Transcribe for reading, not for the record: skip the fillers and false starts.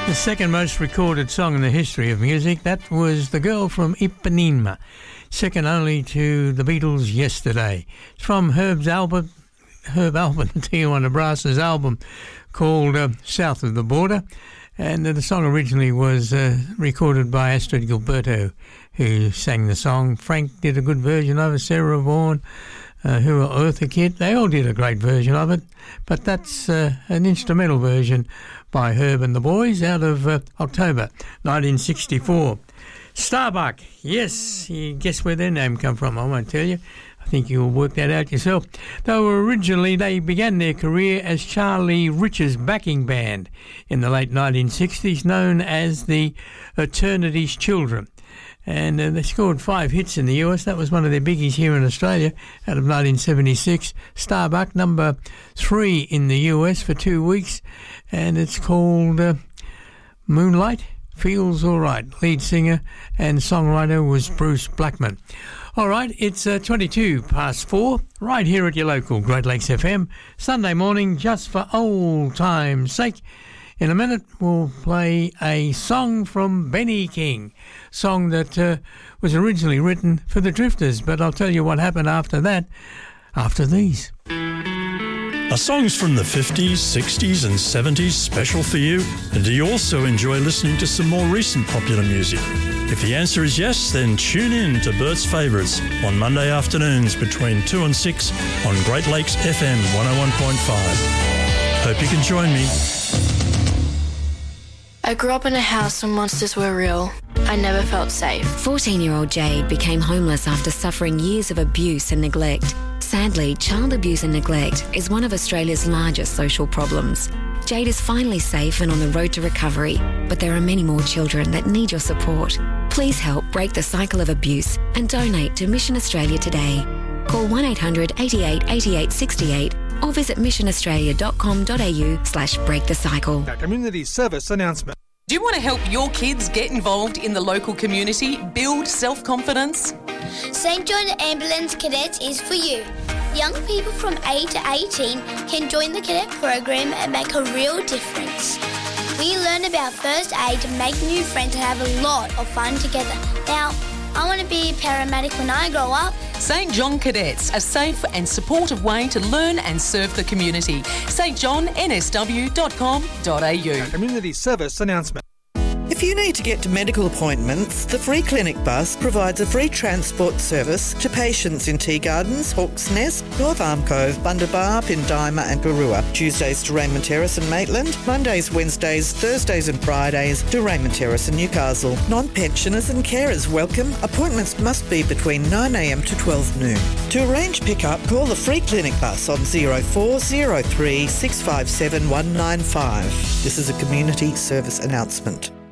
The second most recorded song in the history of music, that was The Girl from Ipanema, second only to the Beatles' Yesterday. It's from Herb Alpert, Tijuana Brass's album called South of the Border, and the song originally was recorded by Astrid Gilberto, who sang the song. Frank did a good version of it, Sarah Vaughan, who are Eartha Kitt, they all did a great version of it, but that's an instrumental version by Herb and the Boys out of October 1964. Starbuck, yes, you guess where their name come from, I won't tell you. I think you'll work that out yourself. Though originally they began their career as Charlie Rich's backing band in the late 1960s, known as the Eternity's Children. And they scored 5 hits in the US. That was one of their biggies here in Australia out of 1976. Starbuck, number 3 in the US for 2 weeks. And it's called Moonlight, Feels Alright. Lead singer and songwriter was Bruce Blackman. All right, it's 22 past 4, right here at your local Great Lakes FM. Sunday morning, just for old time's sake. In a minute, we'll play a song from Benny King, song that was originally written for the Drifters, but I'll tell you what happened after that, after these. Are songs from the 50s, 60s and 70s special for you? And do you also enjoy listening to some more recent popular music? If the answer is yes, then tune in to Bert's Favourites on Monday afternoons between 2 and 6 on Great Lakes FM 101.5. Hope you can join me. I grew up in a house where monsters were real. I never felt safe. 14-year-old Jade became homeless after suffering years of abuse and neglect. Sadly, child abuse and neglect is one of Australia's largest social problems. Jade is finally safe and on the road to recovery, but there are many more children that need your support. Please help break the cycle of abuse and donate to Mission Australia today. Call 1800 88 88 68 or visit missionaustralia.com.au/breakthecycle. A community service announcement. Do you want to help your kids get involved in the local community, build self-confidence? St John Ambulance Cadets is for you. Young people from 8 to 18 can join the cadet program and make a real difference. We learn about first aid, make new friends and have a lot of fun together. Now, I want to be a paramedic when I grow up. St John Cadets, a safe and supportive way to learn and serve the community. stjohnnsw.com.au. Community service announcement. If you need to get to medical appointments, the Free Clinic Bus provides a free transport service to patients in Tea Gardens, Hawk's Nest, North Arm Cove, Bundabar, Pindima and Garua. Tuesdays to Raymond Terrace and Maitland, Mondays, Wednesdays, Thursdays and Fridays to Raymond Terrace and Newcastle. Non-pensioners and carers welcome. Appointments must be between 9am to 12 noon. To arrange pickup, call the Free Clinic Bus on 0403 657 195. This is a community service announcement.